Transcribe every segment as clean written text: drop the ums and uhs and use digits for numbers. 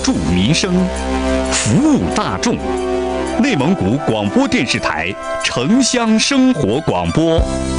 助民生，服务大众。内蒙古广播电视台城乡生活广播。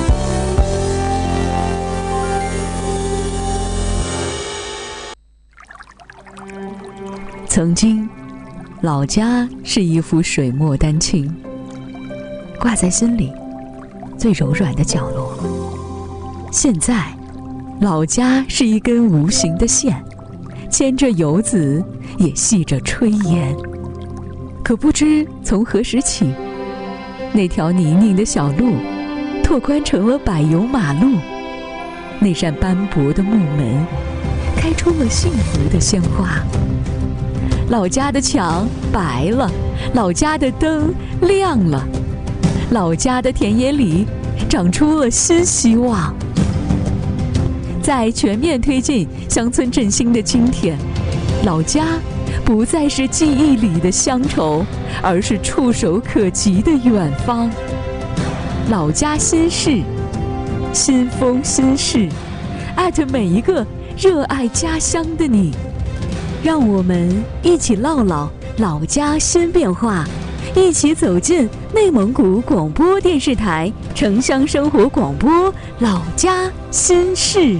曾经，老家是一幅水墨丹青，挂在心里最柔软的角落。现在，老家是一根无形的线，牵着游子，也系着炊烟。可不知从何时起，那条泥泞的小路拓宽成了柏油马路，那扇斑驳的木门开出了幸福的鲜花。老家的墙白了，老家的灯亮了，老家的田野里长出了新希望。在全面推进乡村振兴的今天，老家不再是记忆里的乡愁，而是触手可及的远方。老家心事，新风新事，艾特每一个热爱家乡的你。让我们一起唠唠老家新变化，一起走进内蒙古广播电视台城乡生活广播老家心事。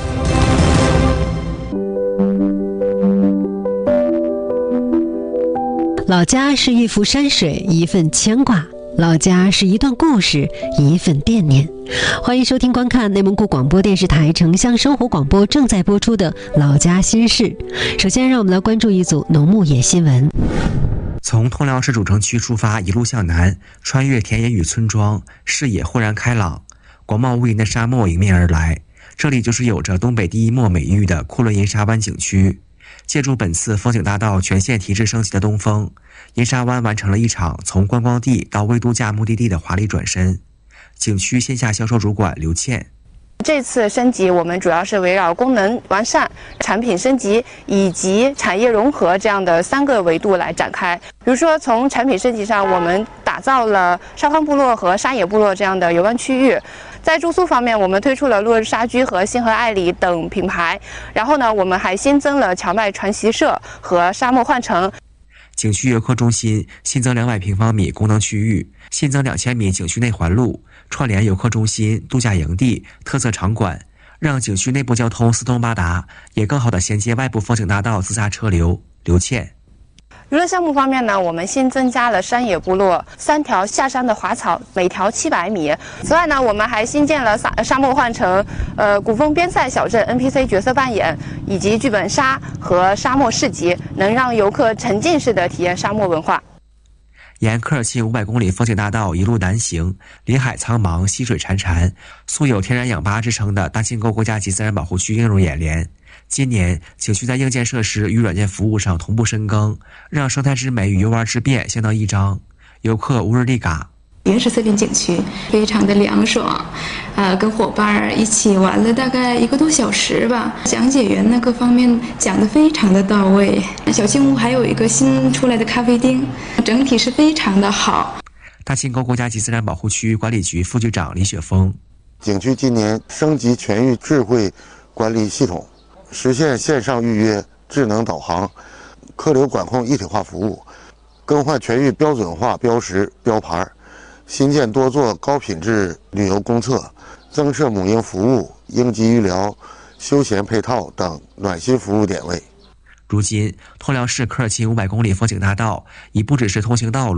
老家是一幅山水，一份牵挂；老家是一段故事，一份惦念。欢迎收听观看内蒙古广播电视台城乡生活广播正在播出的《老家心事》。首先，让我们来关注一组农牧野新闻。 从通辽市主城区出发，一路向南，穿越田野与村庄，视野豁然开朗，广袤无垠的沙漠迎面而来。这里就是有着东北第一漠美誉的库伦银沙湾景区。借助本次风景大道全线提质升级的东风，银沙湾完成了一场从观光地到微度假目的地的华丽转身。景区线下销售主管刘倩， 这次升级我们主要是围绕功能完善、产品升级以及产业融合这样的3个维度来展开。比如说从产品升级上，我们打造了沙宽部落和沙野部落这样的游玩区域。在住宿方面，我们推出了落日沙居和星河爱里等品牌。然后呢，我们还新增了荞麦传习社和沙漠换乘。 景区游客中心新增200平方米功能区域，新增2000米景区内环路，串联游客中心、度假营地、特色场馆，让景区内部交通四通八达，也更好地衔接外部风景大道自驾车流。刘倩。 娱乐项目方面呢，我们新增加了山野部落3条下山的滑草，每条700米。此外呢，我们还新建了沙漠换乘、古风边塞小镇 NPC 角色扮演，以及剧本杀和沙漠市集，能让游客沉浸式的体验沙漠文化。 沿科尔沁500公里风景大道一路南行，林海苍茫，溪水潺潺，素有天然氧吧之称的大庆沟国家级自然保护区映入眼帘。今年景区在硬件设施与软件服务上同步深耕，让生态之美与游玩之便相得益彰，游客无日立嘎。 原始森林景区非常的凉爽，跟伙伴一起玩了大概1个多小时吧，讲解员呢各方面讲得非常的到位。小青屋还有一个新出来的咖啡厅，整体是非常的好。 大庆沟国家级自然保护区管理局副局长李雪峰， 景区今年升级全域智慧管理系统，实现线上预约、智能导航、客流管控一体化服务，更换全域标准化标识标牌，新建多座高品质旅游公厕，增设母婴服务、应急医疗、休闲配套等暖心服务点位。 如今，通辽市科尔沁500公里风景大道已不只是通行道路，